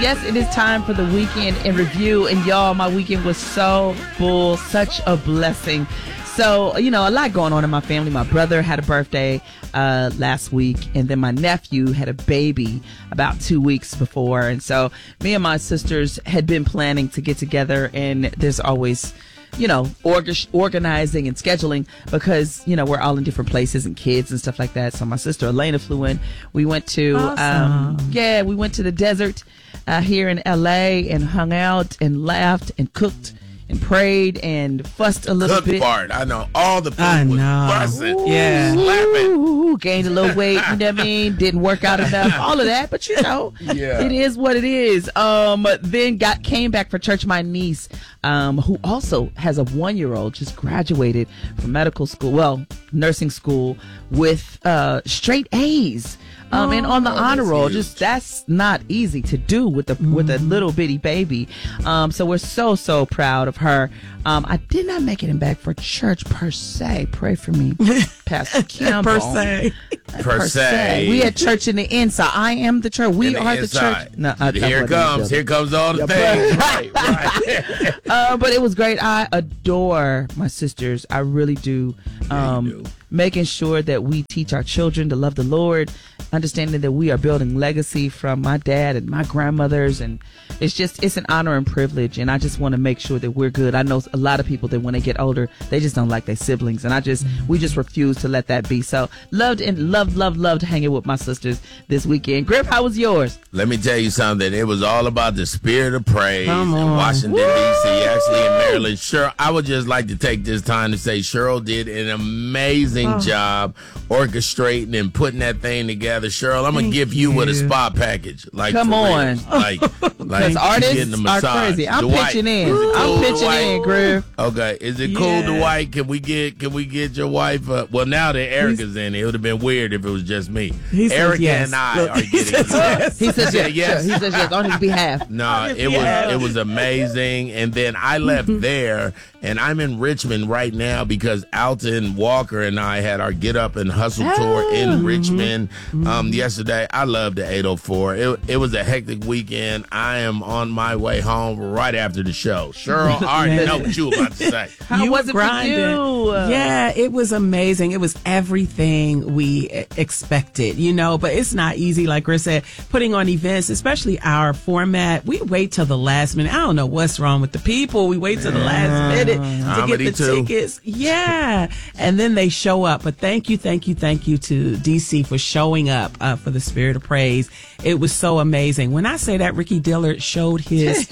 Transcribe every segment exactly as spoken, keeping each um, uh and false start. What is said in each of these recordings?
yes, it is time for the weekend in review. And y'all, my weekend was so full, such a blessing. So, you know, a lot going on in my family. My brother had a birthday uh, last week, and then my nephew had a baby about two weeks before. And so me and my sisters had been planning to get together, and there's always, you know, org- organizing and scheduling because, you know, we're all in different places and kids and stuff like that. So my sister Elena flew in. We went to, awesome. um, yeah, we went to the desert uh, here in L A and hung out and laughed and cooked and prayed and fussed a little Cook bit. part, I know. All the food I was know. busting. Yeah. Slapping. Ooh, gained a little weight, you know what I mean? Didn't work out enough, all of that. But, you know, Yeah. it is what it is. Um, then got came back for church. My niece, um, who also has a one-year-old, just graduated from medical school, well, nursing school, with uh, straight A's. Um, and on the Oh, honor that's roll, huge. just that's not easy to do with a with a little bitty baby. Um, so we're so so proud of her. Um, I did not make it in back for church per se. Pray for me, Pastor Campbell. Per se. Per se. We had church in the inside. I am the church. We In the are the inside. church. No, I, I Here wasn't comes. the Here comes all the things. Right, right. uh, but it was great. I adore my sisters. I really do. Um, Yeah, you do. Making sure that we teach our children to love the Lord, understanding that we are building legacy from my dad and my grandmothers, and it's just it's an honor and privilege. And I just want to make sure that we're good. I know a lot of people that when they get older, they just don't like their siblings, and I just we just refuse to let that be. So loved and loved, loved, loved hanging with my sisters this weekend. Griff, how was yours? Let me tell you something. It was all about the spirit of praise Come in on. Washington, D C, actually in Maryland. Sure, I would just like to take this time to say Cheryl did an amazing job orchestrating and putting that thing together. Cheryl, I'm going to give you, you. with a spa package. Like, Come for real. on. Like, like Because you artists getting a are massage. crazy. I'm Dwight, pitching in. is it I'm cool, pitching Dwight? in, Griff. Okay, is it cool, Yeah. Dwight? Can we get can we get your wife? Uh, well, now that Erica's in, it would have been weird if it was just me. He says Erica yes. and I Look, are he getting. says yes. He says Yeah, yes. yes. Sure. He says yes on his behalf. No, Yes, it was yes. it was amazing, and then I left there, and I'm in Richmond right now because Alton Walker and I had our Get Up and Hustle tour in Richmond um, yesterday. I loved the eight oh four. It it was a hectic weekend. I am on my way home right after the show. Cheryl, I already know what you were about to say. How You was were it grinding. for you? Yeah, it was amazing. It was everything we e- expected, you know, but it's not easy. Like Chris said, putting on events, especially our format, we wait till the last minute. I don't know what's wrong with the people. We wait till the last minute to Comedy get the too. tickets. Yeah. And then they show up. But thank you, thank you, thank you to D C for showing up uh, for the Spirit of Praise. It was so amazing. When I say that Ricky Dillard showed his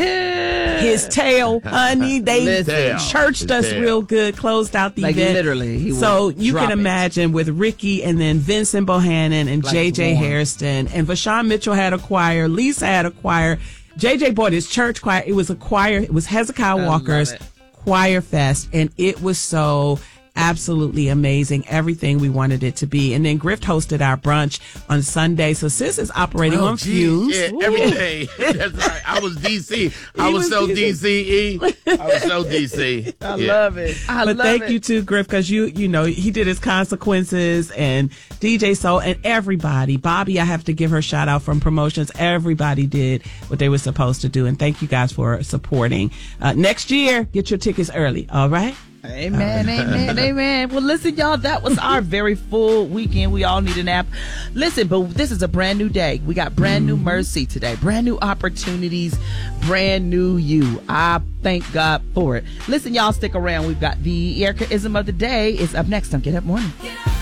his tail, honey, they Listen. churched His us tail. real good, closed out the Like event. literally, he so would you drop can it. imagine with Ricky and then Vincent Bohannon and Like J J warm. Hairston and Vashawn Mitchell had a choir, Lisa had a choir, J J bought his church choir. It was a choir. It was Hezekiah I Walker's love it. Choir Fest, and it was so absolutely amazing. Everything we wanted it to be. And then Grift hosted our brunch on Sunday. So Sis is operating on geez, fumes. Yeah, everything. That's right. I was D C. I He was, was so D D C E. I was so D C. I Yeah. love it. I But love thank it. you to Griff because you you know he did his consequences and D J Soul and everybody. Bobby, I have to give her a shout out from promotions. Everybody did what they were supposed to do, and thank you guys for supporting. Uh, next year, get your tickets early. All right. Amen, amen, amen. Well, listen, y'all, that was our very full weekend. We all need a nap. Listen, but this is a brand new day. We got brand new mercy today, brand new opportunities, brand new you. I thank God for it. Listen, y'all, stick around. We've got the Erica-ism of the day. It's up next on Get Up Morning.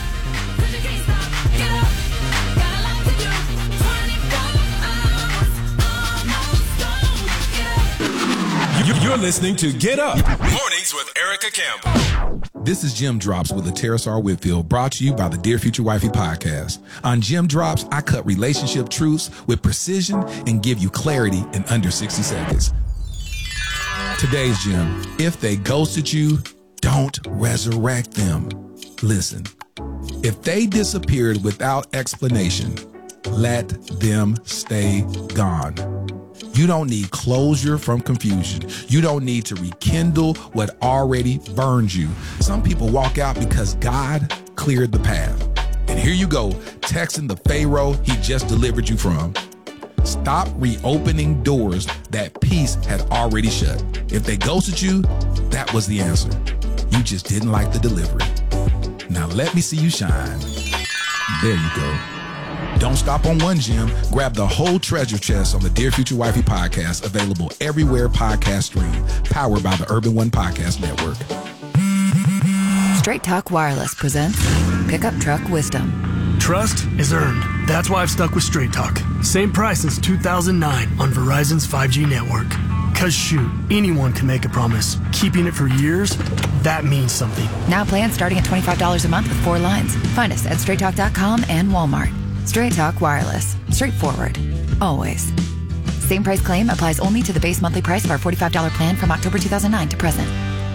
You're listening to Get Up Mornings with Erica Campbell. This is Jim Drops with Terrace R. Whitfield, brought to you by the Dear Future Wifey podcast. On Jim Drops, I cut relationship truths with precision and give you clarity in under sixty seconds. Today's Jim: if they ghosted you, don't resurrect them. Listen, if they disappeared without explanation, let them stay gone. You don't need closure from confusion. You don't need to rekindle what already burned you. Some people walk out because God cleared the path. And here you go, texting the Pharaoh he just delivered you from. Stop reopening doors that peace had already shut. If they ghosted you, that was the answer. You just didn't like the delivery. Now let me see you shine. There you go. Don't stop on one gem. Grab the whole treasure chest on the Dear Future Wifey podcast, available everywhere podcasts stream, powered by the Urban One Podcast Network. Straight Talk Wireless presents Pickup Truck Wisdom. Trust is earned. That's why I've stuck with Straight Talk. Same price since two thousand nine on Verizon's five G network. Cause shoot, anyone can make a promise. Keeping it for years, that means something. Now plans starting at twenty-five dollars a month with four lines. Find us at straight talk dot com and Walmart. Straight Talk Wireless. Straightforward. Always. Same price claim applies only to the base monthly price of our forty-five dollars plan from October two thousand nine to present.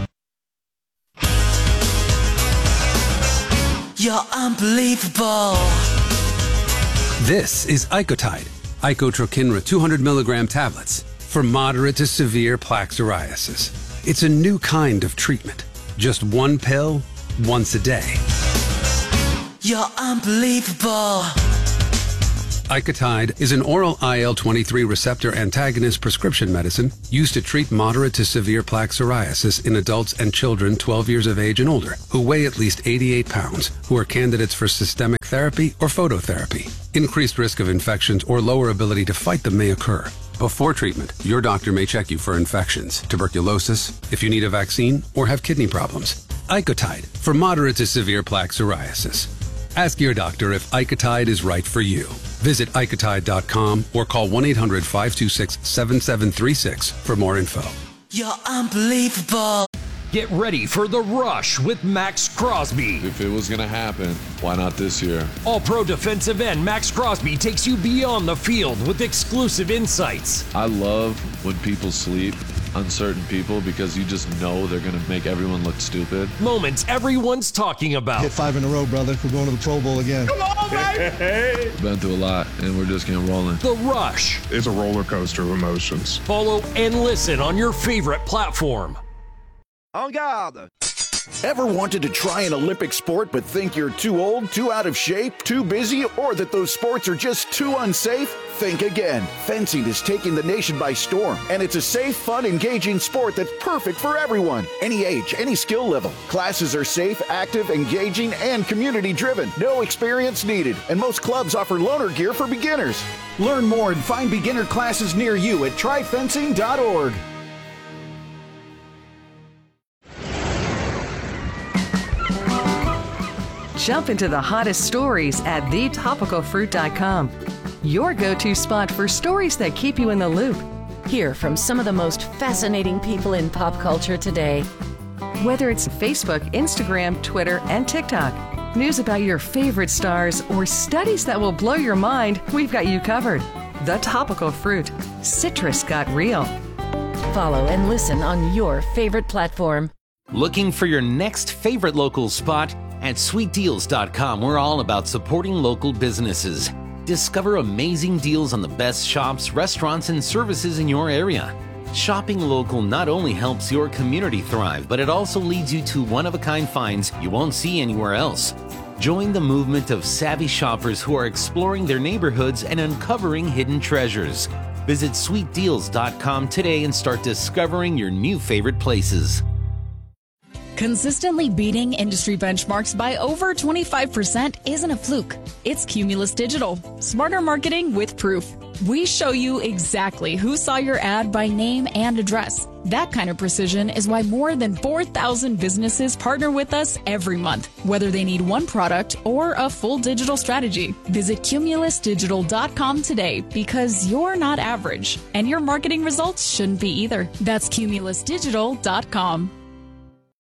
You're unbelievable. This is Icotide, Icotrokinra two hundred milligram tablets for moderate to severe plaque psoriasis. It's a new kind of treatment. Just one pill, once a day. You're unbelievable. Icotide is an oral I L twenty-three receptor antagonist prescription medicine used to treat moderate to severe plaque psoriasis in adults and children twelve years of age and older who weigh at least eighty-eight pounds, who are candidates for systemic therapy or phototherapy. Increased risk of infections or lower ability to fight them may occur. Before treatment, your doctor may check you for infections, tuberculosis, if you need a vaccine, or have kidney problems. Icotide for moderate to severe plaque psoriasis. Ask your doctor if Icotide is right for you. Visit Icotide dot com or call one eight hundred five two six seven seven three six for more info. You're unbelievable. Get ready for The Rush with Max Crosby. If it was going to happen, why not this year? All-pro defensive end Max Crosby takes you beyond the field with exclusive insights. I love when people sleep, uncertain people, because you just know they're going to make everyone look stupid. Moments everyone's talking about. Hit five in a row, brother. We're going to the Pro Bowl again. Come on, baby! Been through a lot, and we're just getting rolling. The Rush. It's a roller coaster of emotions. Follow and listen on your favorite platform. En garde! Ever wanted to try an Olympic sport but think you're too old, too out of shape, too busy, or that those sports are just too unsafe? Think again. Fencing is taking the nation by storm, and it's a safe, fun, engaging sport that's perfect for everyone. Any age, any skill level. Classes are safe, active, engaging, and community-driven. No experience needed, and most clubs offer loaner gear for beginners. Learn more and find beginner classes near you at try fencing dot org. Jump into the hottest stories at the topical fruit dot com. Your go-to spot for stories that keep you in the loop. Hear from some of the most fascinating people in pop culture today. Whether it's Facebook, Instagram, Twitter, and TikTok, news about your favorite stars, or studies that will blow your mind, we've got you covered. The Topical Fruit. Citrus got real. Follow and listen on your favorite platform. Looking for your next favorite local spot? At sweet deals dot com, we're all about supporting local businesses. Discover amazing deals on the best shops, restaurants, and services in your area. Shopping local not only helps your community thrive, but it also leads you to one-of-a-kind finds you won't see anywhere else. Join the movement of savvy shoppers who are exploring their neighborhoods and uncovering hidden treasures. Visit sweet deals dot com today and start discovering your new favorite places. Consistently beating industry benchmarks by over twenty-five percent isn't a fluke. It's Cumulus Digital. Smarter marketing with proof. We show you exactly who saw your ad by name and address. That kind of precision is why more than four thousand businesses partner with us every month, whether they need one product or a full digital strategy. Visit Cumulus Digital dot com today, because you're not average, and your marketing results shouldn't be either. That's Cumulus Digital dot com.